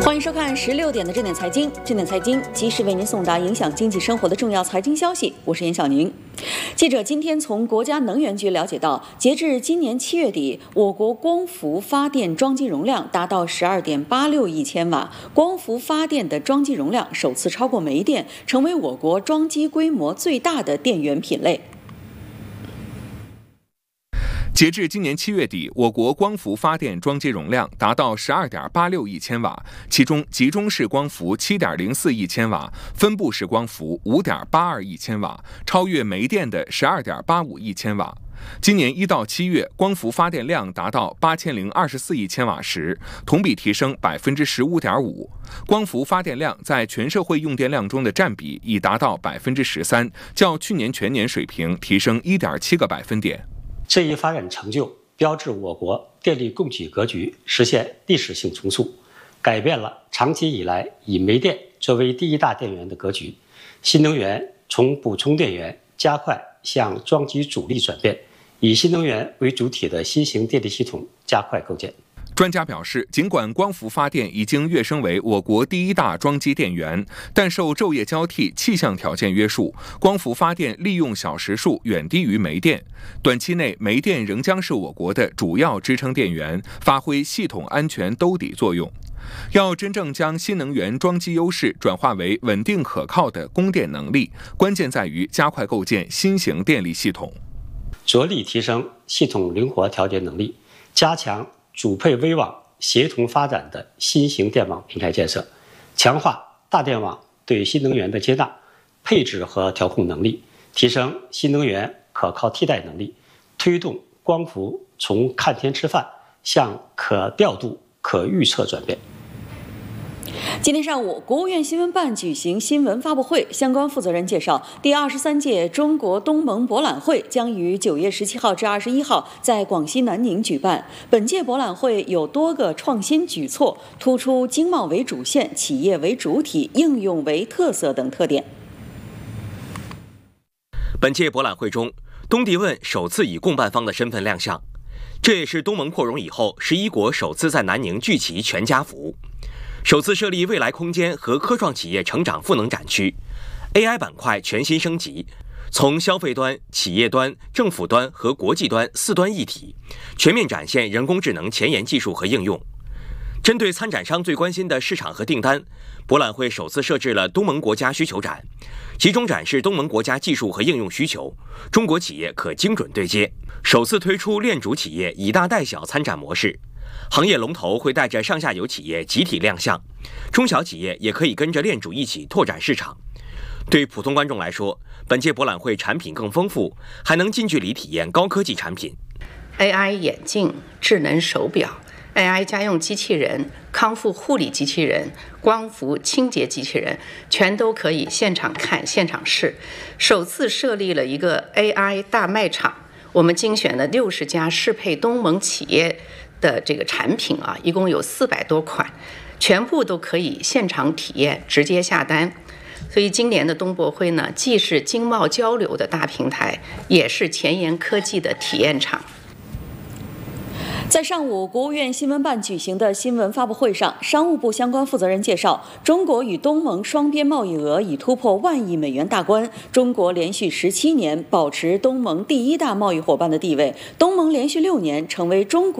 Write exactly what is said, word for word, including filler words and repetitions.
欢迎收看十六点的正点财经，正点财经及时为您送达影响经济生活的重要财经消息。我是严晓宁。记者今天从国家能源局了解到，截至今年七月底，我国光伏发电装机容量达到十二点八六亿千瓦，光伏发电的装机容量首次超过煤电，成为我国装机规模最大的电源品类。 截至今年七月底，我国光伏发电装机容量达到十二点八六亿千瓦，其中集中式光伏七点零四亿千瓦，分布式光伏五点八二亿千瓦，超越煤电的十二点八五亿千瓦。今年一到七月，光伏发电量达到八千零二十四亿千瓦时，同比提升百分之十五点五。光伏发电量在全社会用电量中的占比已达到百分之十三，较去年全年水平提升一点七个百分点。 这一发展成就标志我国电力供给格局实现历史性重塑，改变了长期以来以煤电作为第一大电源的格局。新能源从补充电源加快向装机主力转变，以新能源为主体的新型电力系统加快构建。 专家表示，尽管光伏发电已经跃升为我国第一大装机电源，但受昼夜交替、气象条件约束，光伏发电利用小时数远低于煤电。短期内，煤电仍将是我国的主要支撑电源，发挥系统安全兜底作用。要真正将新能源装机优势转化为稳定可靠的供电能力，关键在于加快构建新型电力系统， 着力提升系统灵活调节能力，加强主配微网协同发展的新型电网平台建设，强化大电网对新能源的接纳、配置和调控能力，提升新能源可靠替代能力，推动光伏从看天吃饭向可调度、可预测转变。 今天上午，国务院新闻办举行新闻发布会，相关负责人介绍，第二十三届中国东盟博览会将于九月十七号至二十一号在广西南宁举办。本届博览会有多个创新举措，突出经贸为主线、企业为主体、应用为特色等特点。 本届博览会中，东帝汶首次以共办方的身份亮相，这也是东盟扩容以后十一国首次在南宁聚齐全家福。首次设立未来空间和科创企业成长赋能展区 ，A I 板块全新升级，从消费端、企业端、政府端和国际端四端一体，全面展现人工智能前沿技术和应用。针对参展商最关心的市场和订单，博览会首次设置了东盟国家需求展，集中展示东盟国家技术和应用需求，中国企业可精准对接。首次推出链主企业以大带小参展模式。行业龙头会带着上下游企业集体亮相，中小企业也可以跟着链主一起拓展市场。对普通观众来说，本届博览会产品更丰富，还能近距离体验高科技产品。 A I 眼镜、智能手表、A I 家用机器人、康复护理机器人、光伏清洁机器人，全都可以现场看、现场试。首次设立了一个 A I 大卖场，我们精选了六十家适配东盟企业的这个产品啊，一共有四百多款，全部都可以现场体验，直接下单。所以今年的东博会呢，既是经贸交流的大平台，也是前沿科技的体验场。 在上午，国务院新闻办举行的新闻发布会上，商务部相关负责人介绍，中国与东盟双边贸易额已突破万亿美元大关，中国连续十七年保持东盟第一大贸易伙伴的地位，东盟连续六年成为中国